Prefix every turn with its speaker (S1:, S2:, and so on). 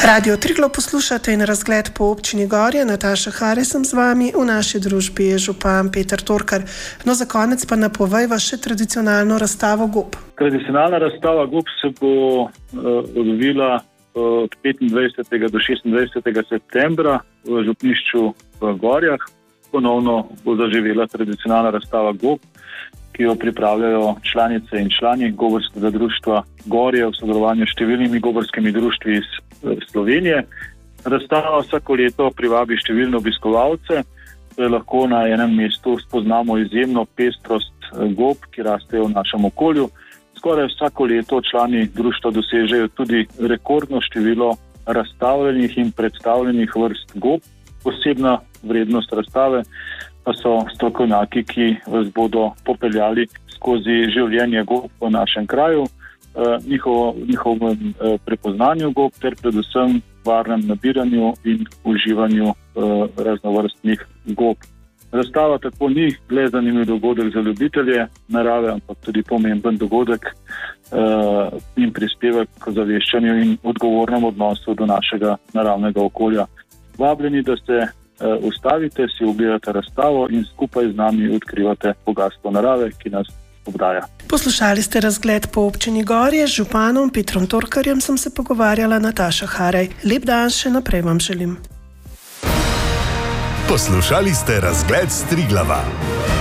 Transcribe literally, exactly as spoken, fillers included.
S1: Radio Triglav poslušate in razgled po občini Gorje. Nataša Hare sem z vami, v naši družbi je župan Peter Torkar. No, za konec pa napovejva še tradicionalno razstavo gob.
S2: Tradicionalna razstava gob se bo uh, odvila uh, od petindvajsetega do šestindvajsetega septembra v župnišču v Gorjah. Ponovno bo zaživela tradicionalna razstava gob, ki jo pripravljajo članice in člani Gobarskega društva Gorje v sodelovanju s številnimi gobarskimi društvi iz Slovenije. Razstava vsako leto privabi številne obiskovalce, da lahko na enem mestu spoznamo izjemno pestrost gob, ki rastejo v našem okolju. Skoraj vsako leto člani društva dosežejo tudi rekordno število razstavljenih in predstavljenih vrst gob. Posebna vrednost razstave pa so strokovnjaki, ki vas bodo popeljali skozi življenje gob v našem kraju, njihovo, njihovem prepoznanju gob ter predvsem varnem nabiranju in uživanju raznovrstnih gob. Razstava tako ni le zanimiv dogodek za ljubitelje narave, ampak tudi pomemben dogodek in prispevek k zaveščanju in odgovornem odnosu do našega naravnega okolja. Vabljeni, da se ustavite, si ogledate razstavo in skupaj z nami odkrivate bogatstvo narave, ki nas obdaja.
S1: Poslušali ste razgled po občini Gorje. Z županom Petrom Torkarjem sem se pogovarjala, Nataša Harej. Lep dan še naprej vam želim.
S3: Poslušali ste razgled s Triglava.